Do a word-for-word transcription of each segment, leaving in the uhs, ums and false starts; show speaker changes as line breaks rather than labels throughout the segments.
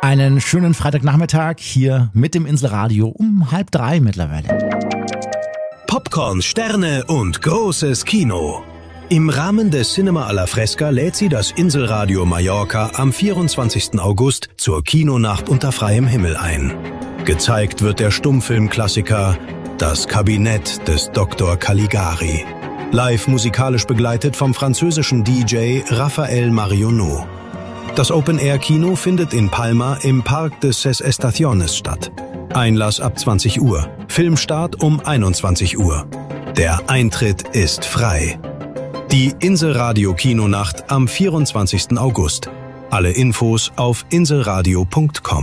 Einen schönen Freitagnachmittag hier mit dem Inselradio um halb drei mittlerweile.
Popcorn, Sterne und großes Kino. Im Rahmen des Cinema alla Fresca lädt sie das Inselradio Mallorca am vierundzwanzigsten August zur Kinonacht unter freiem Himmel ein. Gezeigt wird der Stummfilmklassiker Das Kabinett des Doktor Caligari. Live musikalisch begleitet vom französischen D J Raphael Marionneau. Das Open-Air-Kino findet in Palma im Park de Ses Estaciones statt. Einlass ab zwanzig Uhr, Filmstart um einundzwanzig Uhr. Der Eintritt ist frei. Die Inselradio-Kinonacht am vierundzwanzigsten August. Alle Infos auf inselradio punkt com.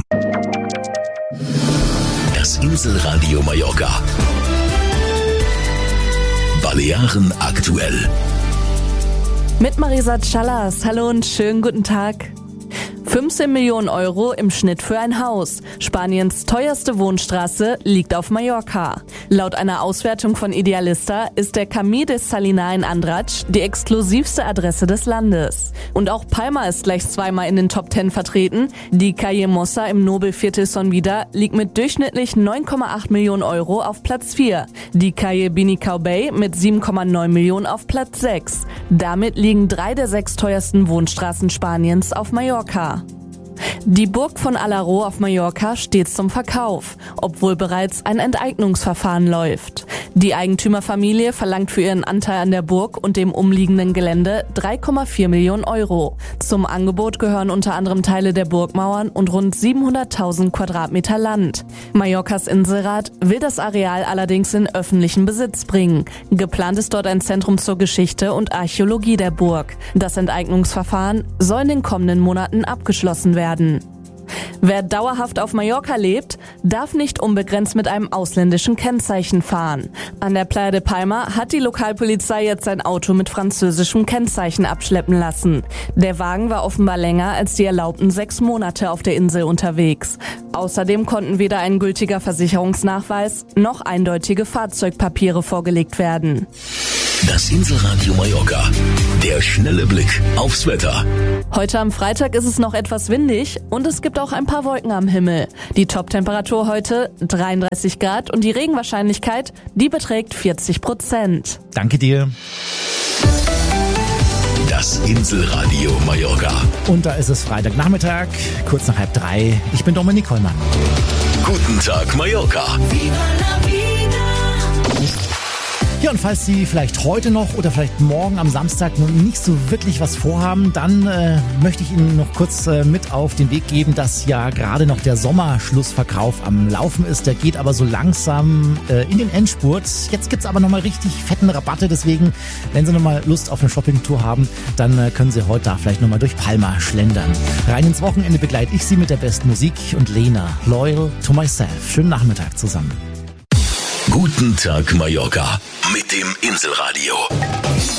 Das Inselradio Mallorca. Balearen aktuell.
Mit Marisa Callas. Hallo und schönen guten Tag. fünfzehn Millionen Euro im Schnitt für ein Haus. Spaniens teuerste Wohnstraße liegt auf Mallorca. Laut einer Auswertung von Idealista ist der Camí de Salinas in Andratx die exklusivste Adresse des Landes. Und auch Palma ist gleich zweimal in den Top zehn vertreten. Die Calle Mossa im Nobelviertel Son Vida liegt mit durchschnittlich neun Komma acht Millionen Euro auf Platz vier. Die Calle Binicau Bay mit sieben Komma neun Millionen auf Platz sechs. Damit liegen drei der sechs teuersten Wohnstraßen Spaniens auf Mallorca. Die Burg von Alaró auf Mallorca steht zum Verkauf, obwohl bereits ein Enteignungsverfahren läuft. Die Eigentümerfamilie verlangt für ihren Anteil an der Burg und dem umliegenden Gelände drei Komma vier Millionen Euro. Zum Angebot gehören unter anderem Teile der Burgmauern und rund siebenhunderttausend Quadratmeter Land. Mallorcas Inselrat will das Areal allerdings in öffentlichen Besitz bringen. Geplant ist dort ein Zentrum zur Geschichte und Archäologie der Burg. Das Enteignungsverfahren soll in den kommenden Monaten abgeschlossen werden. Wer dauerhaft auf Mallorca lebt, darf nicht unbegrenzt mit einem ausländischen Kennzeichen fahren. An der Playa de Palma hat die Lokalpolizei jetzt ein Auto mit französischem Kennzeichen abschleppen lassen. Der Wagen war offenbar länger als die erlaubten sechs Monate auf der Insel unterwegs. Außerdem konnten weder ein gültiger Versicherungsnachweis noch eindeutige Fahrzeugpapiere vorgelegt werden.
Das Inselradio Mallorca. Der schnelle Blick aufs Wetter.
Heute am Freitag ist es noch etwas windig und es gibt auch ein paar Wolken am Himmel. Die Top-Temperatur heute dreiunddreißig Grad und die Regenwahrscheinlichkeit, die beträgt vierzig Prozent.
Danke dir.
Das Inselradio Mallorca.
Und da ist es Freitagnachmittag, kurz nach halb drei. Ich bin Dominik Hollmann.
Guten Tag Mallorca.
Ja, und falls Sie vielleicht heute noch oder vielleicht morgen am Samstag noch nicht so wirklich was vorhaben, dann äh, möchte ich Ihnen noch kurz äh, mit auf den Weg geben, dass ja gerade noch der Sommerschlussverkauf am Laufen ist. Der geht aber so langsam äh, in den Endspurt. Jetzt gibt's aber nochmal richtig fetten Rabatte, deswegen, wenn Sie nochmal Lust auf eine Shoppingtour haben, dann äh, können Sie heute da vielleicht nochmal durch Palma schlendern. Rein ins Wochenende begleite ich Sie mit der besten Musik und Lena, Loyal to Myself. Schönen Nachmittag zusammen.
Guten Tag Mallorca mit dem Inselradio.